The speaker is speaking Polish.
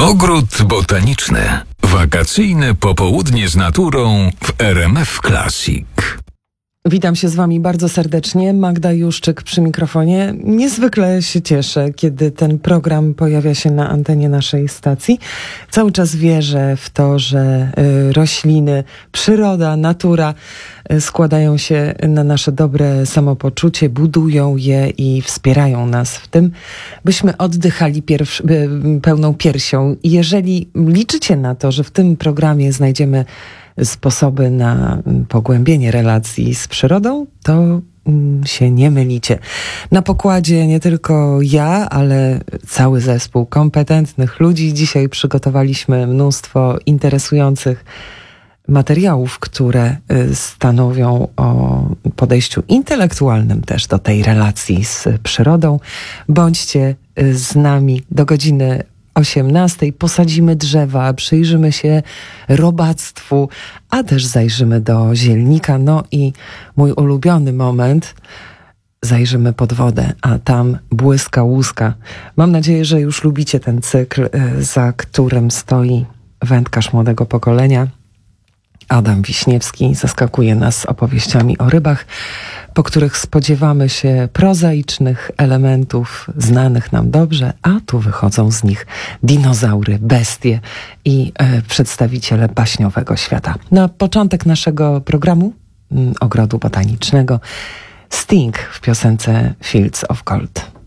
Ogród botaniczny. Wakacyjne popołudnie z naturą w RMF Classic. Witam się z wami bardzo serdecznie. Magda Juszczyk przy mikrofonie. Niezwykle się cieszę, kiedy ten program pojawia się na antenie naszej stacji. Cały czas wierzę w to, że rośliny, przyroda, natura składają się na nasze dobre samopoczucie, budują je i wspierają nas w tym, byśmy oddychali pełną piersią. I jeżeli liczycie na to, że w tym programie znajdziemy sposoby na pogłębienie relacji z przyrodą, to się nie mylicie. Na pokładzie nie tylko ja, ale cały zespół kompetentnych ludzi. Dzisiaj przygotowaliśmy mnóstwo interesujących materiałów, które stanowią o podejściu intelektualnym też do tej relacji z przyrodą. Bądźcie z nami do godziny 18:00. Posadzimy drzewa, przyjrzymy się robactwu, a też zajrzymy do zielnika. No i mój ulubiony moment, zajrzymy pod wodę, a tam błyska łuska. Mam nadzieję, że już lubicie ten cykl, za którym stoi wędkarz młodego pokolenia. Adam Wiśniewski zaskakuje nas opowieściami o rybach, po których spodziewamy się prozaicznych elementów znanych nam dobrze, a tu wychodzą z nich dinozaury, bestie i przedstawiciele baśniowego świata. Na początek naszego programu Ogrodu Botanicznego Sting w piosence Fields of Gold.